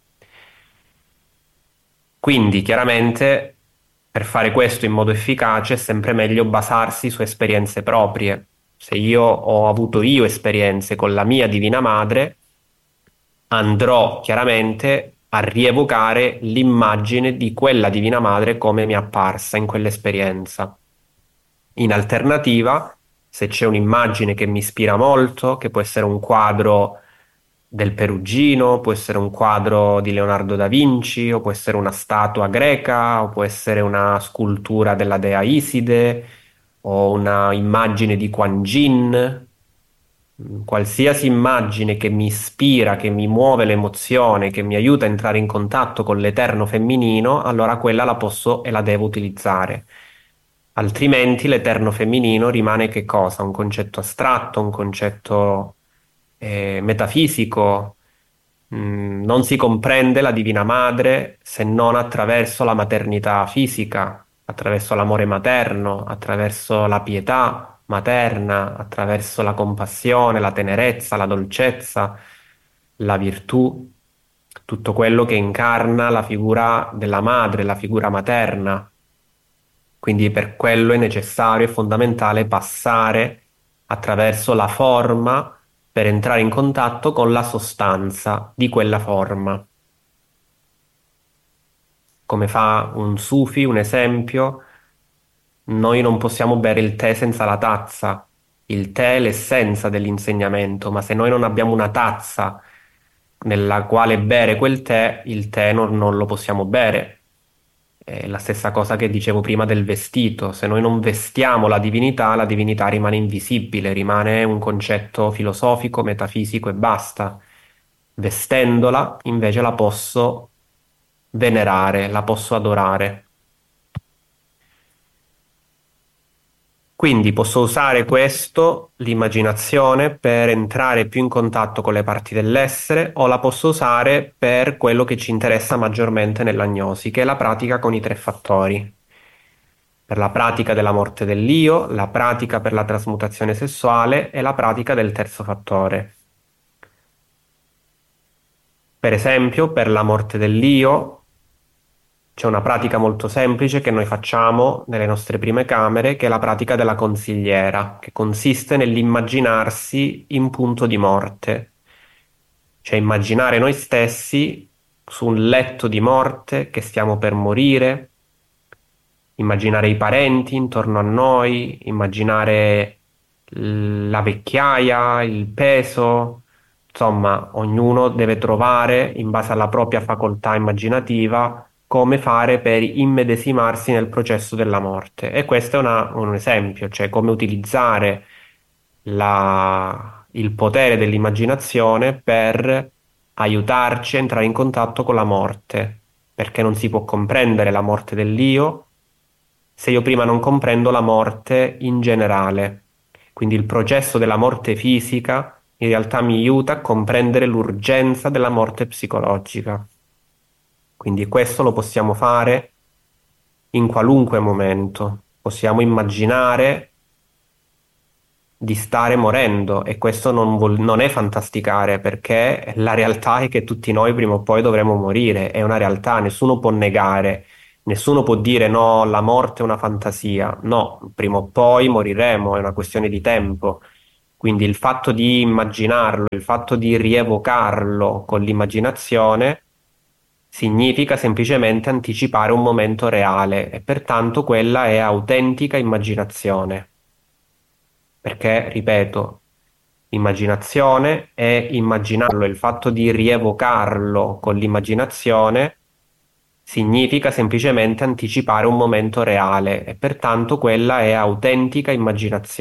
Quindi, chiaramente, per fare questo in modo efficace è sempre meglio basarsi su esperienze proprie. Se io ho avuto esperienze con la mia Divina Madre, andrò chiaramente a rievocare l'immagine di quella Divina Madre come mi è apparsa in quell'esperienza. In alternativa, se c'è un'immagine che mi ispira molto, che può essere un quadro del Perugino, può essere un quadro di Leonardo da Vinci, o può essere una statua greca, o può essere una scultura della dea Iside, o una immagine di Kuan Yin. Qualsiasi immagine che mi ispira, che mi muove l'emozione, che mi aiuta a entrare in contatto con l'eterno femminino, allora quella la posso e la devo utilizzare. Altrimenti l'eterno femminino rimane che cosa? Un concetto astratto, un concetto metafisico. Non si comprende la Divina Madre se non attraverso la maternità fisica, attraverso l'amore materno, attraverso la pietà materna, attraverso la compassione, la tenerezza, la dolcezza, la virtù, tutto quello che incarna la figura della madre, la figura materna. Quindi per quello è necessario e fondamentale passare attraverso la forma per entrare in contatto con la sostanza di quella forma. Come fa un sufi, un esempio, noi non possiamo bere il tè senza la tazza. Il tè è l'essenza dell'insegnamento, ma se noi non abbiamo una tazza nella quale bere quel tè, il tè non lo possiamo bere. È la stessa cosa che dicevo prima del vestito. Se noi non vestiamo la divinità rimane invisibile, rimane un concetto filosofico, metafisico e basta. Vestendola, invece, la posso venerare, la posso adorare. Quindi posso usare questo, l'immaginazione, per entrare più in contatto con le parti dell'essere, o la posso usare per quello che ci interessa maggiormente nell'agnosi, che è la pratica con i 3 fattori. Per la pratica della morte dell'io, la pratica per la trasmutazione sessuale e la pratica del terzo fattore. Per esempio, per la morte dell'io c'è una pratica molto semplice che noi facciamo nelle nostre prime camere, che è la pratica della consigliera, che consiste nell'immaginarsi in punto di morte, cioè immaginare noi stessi su un letto di morte che stiamo per morire, immaginare i parenti intorno a noi, immaginare la vecchiaia, il peso, insomma, ognuno deve trovare, in base alla propria facoltà immaginativa, come fare per immedesimarsi nel processo della morte. E questo è un esempio, cioè come utilizzare il potere dell'immaginazione per aiutarci a entrare in contatto con la morte, perché non si può comprendere la morte dell'io se io prima non comprendo la morte in generale. Quindi il processo della morte fisica in realtà mi aiuta a comprendere l'urgenza della morte psicologica. Quindi questo lo possiamo fare in qualunque momento. Possiamo immaginare di stare morendo, e questo non è fantasticare, perché la realtà è che tutti noi prima o poi dovremo morire, è una realtà, nessuno può negare, nessuno può dire no, la morte è una fantasia, no, prima o poi moriremo, è una questione di tempo. Quindi il fatto di immaginarlo, il fatto di rievocarlo con l'immaginazione significa semplicemente anticipare un momento reale, e pertanto quella è autentica immaginazione. Perché, ripeto, immaginazione è immaginarlo, il fatto di rievocarlo con l'immaginazione significa semplicemente anticipare un momento reale, e pertanto quella è autentica immaginazione.